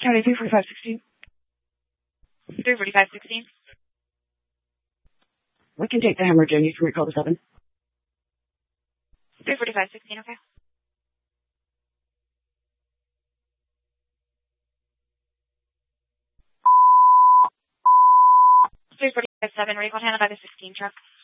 County 34516. 34516. We can take the hemorrhage in. You can recall the 7. 34516, okay. 345-7, recall handled by the 16 truck.